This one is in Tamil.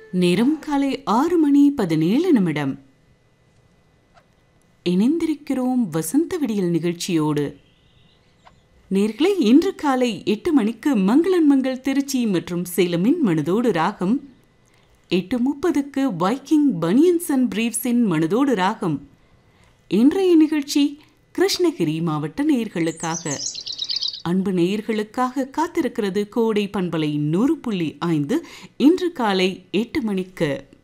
நேரம் காலை 6:17. இணைந்திருக்கிறோம் வசந்த விடியல் நிகழ்ச்சியோடு. நேர்களை இன்று காலை 8 மணிக்கு மங்களன் மங்கள் திருச்சி மற்றும் சேலமின் மனதோடு ராகம், 8:30க்கு வைக்கிங் பனியன்ஸ் அண்ட் பிரீவ்ஸின் மனதோடு ராகம். இன்றைய நிகழ்ச்சி கிருஷ்ணகிரி மாவட்ட நேயர்களுக்காக. அன்பு நேயர்களுக்காக காத்திருக்கிறது கோடை பண்பலை 100.5 இன்று காலை 8 மணிக்கு.